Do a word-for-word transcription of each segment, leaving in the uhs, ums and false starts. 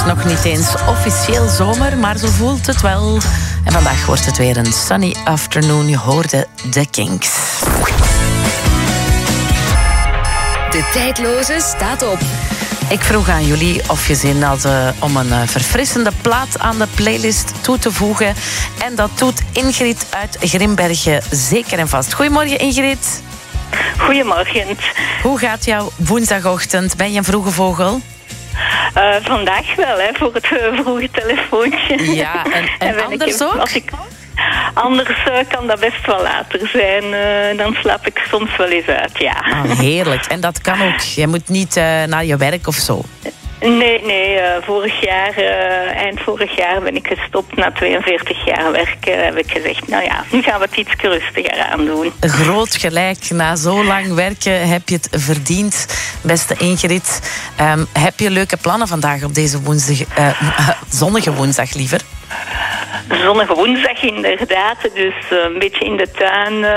nog niet eens officieel zomer, maar zo voelt het wel. En vandaag wordt het weer een sunny afternoon. Je hoorde The Kinks. De tijdloze staat op. Ik vroeg aan jullie of je zin had uh, om een uh, verfrissende plaat aan de playlist toe te voegen. En dat doet Ingrid uit Grimbergen zeker en vast. Goedemorgen, Ingrid. Goedemorgen. Hoe gaat jouw woensdagochtend? Ben je een vroege vogel? Uh, vandaag wel, hè, voor het uh, vroege telefoontje. Ja, en, en, en anders ook? Als ik, anders uh, kan dat best wel later zijn. Uh, dan slaap ik soms wel eens uit, ja. Oh, heerlijk. En dat kan ook. Je moet niet uh, naar je werk of zo. Nee, nee. Uh, vorig jaar, uh, eind vorig jaar ben ik gestopt. Na tweeënveertig jaar werken heb ik gezegd, nou ja, nu gaan we het iets rustiger aan doen. Groot gelijk. Na zo lang werken heb je het verdiend, beste Ingrid. Um, heb je leuke plannen vandaag op deze woensdag, uh, zonnige woensdag liever? Zonnige woensdag inderdaad, dus uh, een beetje in de tuin uh,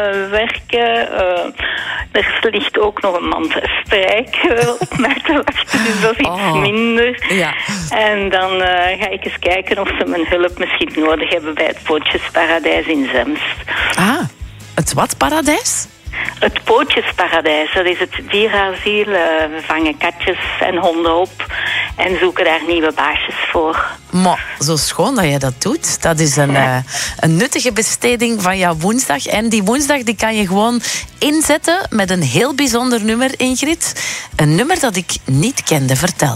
werken. Uh, er ligt ook nog een mantrastrijk uh, op mij te wachten, dus dat is iets oh, minder. Ja. En dan uh, ga ik eens kijken of ze mijn hulp misschien nodig hebben bij het Pootjesparadijs in Zemst. Ah, het wat paradijs? Het Pootjesparadijs, dat is het dierenasiel. Uh, we vangen katjes en honden op en zoeken daar nieuwe baasjes voor. Maar zo schoon dat je dat doet. Dat is een, uh, een nuttige besteding van jouw woensdag. En die woensdag die kan je gewoon inzetten met een heel bijzonder nummer, Ingrid. Een nummer dat ik niet kende. Vertel.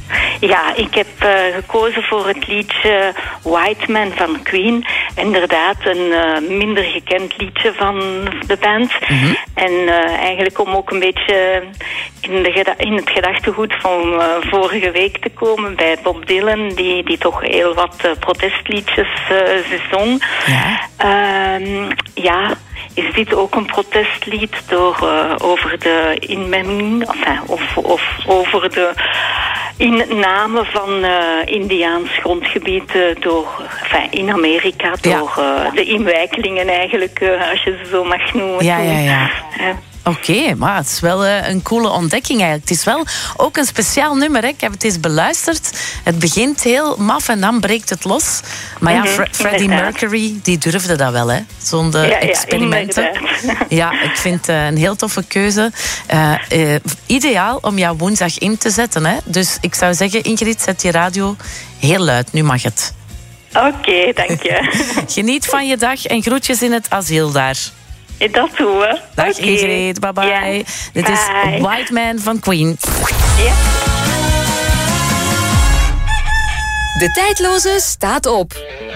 Ja, ik heb uh, gekozen voor het liedje White Man van Queen. Inderdaad, een uh, minder gekend liedje van de band. Mm-hmm. En uh, eigenlijk om ook een beetje in, de geda- in het gedachtegoed van uh, vorige week te komen bij Bob Dylan, die, die toch heel wat uh, protestliedjes uh, zong. Ja. Uh, ja, is dit ook een protestlied door, uh, over de inmenging, enfin, of, of over de inname van uh, Indiaans grondgebied uh, door, enfin, in Amerika, door ja. uh, de inwijkelingen eigenlijk, uh, als je ze zo mag noemen. Ja, ja, ja. Uh, Oké, okay, maar het is wel uh, een coole ontdekking eigenlijk. Het is wel ook een speciaal nummer. Hè. Ik heb het eens beluisterd. Het begint heel maf en dan breekt het los. Maar ja, Fre- Freddie Mercury, die durfde dat wel, hè? Zonder ja, experimenten. Ja, ja, ik vind het uh, een heel toffe keuze. Uh, uh, ideaal om jouw woensdag in te zetten. Hè. Dus ik zou zeggen, Ingrid, zet je radio heel luid. Nu mag het. Oké, okay, dank je. Geniet van je dag en groetjes in het asiel daar. Dat doen we. Dag okay. Ingrid, bye bye. Yeah. Dit bye. is White Man van Queen. Yeah. De tijdloze staat op.